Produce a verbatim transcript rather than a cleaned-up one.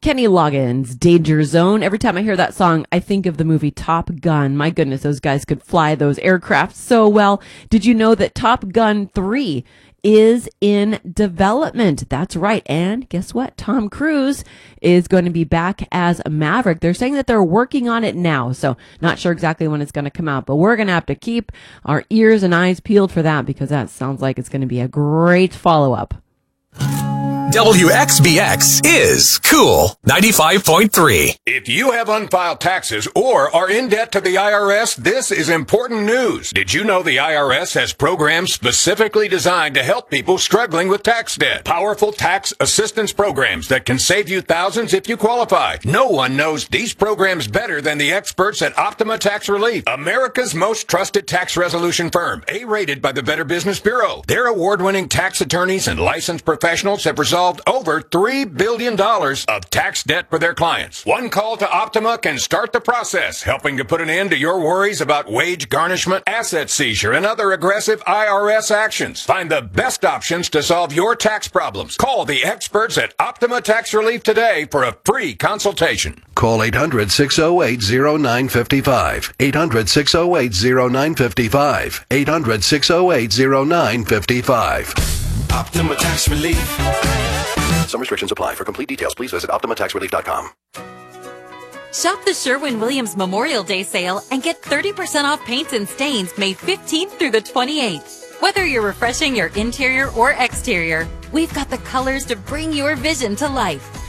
Kenny Loggins, Danger Zone. Every time I hear that song, I think of the movie Top Gun. My goodness, those guys could fly those aircraft so well. Did you know that Top Gun three is in development? That's right. And guess what? Tom Cruise is going to be back as a Maverick. They're saying that they're working on it now, so not sure exactly when it's going to come out, but we're going to have to keep our ears and eyes peeled for that, because that sounds like it's going to be a great follow-up. W X B X is Cool ninety-five point three. If you have unfiled taxes or are in debt to the I R S, this is important news. Did you know the I R S has programs specifically designed to help people struggling with tax debt? Powerful tax assistance programs that can save you thousands if you qualify. No one knows these programs better than the experts at Optima Tax Relief, America's most trusted tax resolution firm, A-rated by the Better Business Bureau. Their award-winning tax attorneys and licensed professionals have resolved over three billion dollars of tax debt for their clients. One call to Optima can start the process, helping to put an end to your worries about wage garnishment, asset seizure, and other aggressive I R S actions. Find the best options to solve your tax problems. Call the experts at Optima Tax Relief today for a free consultation. Call eight hundred, six oh eight, oh nine five five. eight hundred, six oh eight, oh nine five five. eight hundred, six oh eight, oh nine five five. Optima Tax Relief. Some restrictions apply. For complete details, please visit optima tax relief dot com. Shop the Sherwin-Williams Memorial Day sale and get thirty percent off paints and stains May fifteenth through the twenty-eighth. Whether you're refreshing your interior or exterior, we've got the colors to bring your vision to life.